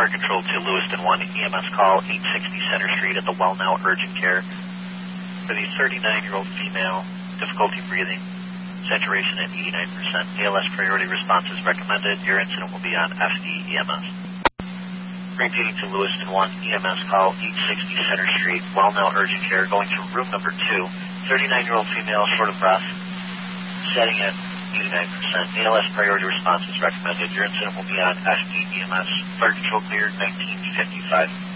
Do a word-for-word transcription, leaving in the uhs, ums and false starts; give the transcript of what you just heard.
Fire Control to Lewiston one, E M S call eight sixty Center Street at the Well Now Urgent Care. For the thirty-nine-year-old female, difficulty breathing, saturation at eighty-nine percent. A L S priority response is recommended. Your incident will be on F D E M S. Repeating to Lewiston one, E M S call eight sixty Center Street, Well Now Urgent Care, going to room number two. thirty-nine-year-old female, short of breath, setting at eighty-nine percent. A L S priority response is recommended. Your incident will be on F D E M S. Fire Control cleared nineteen fifty-five.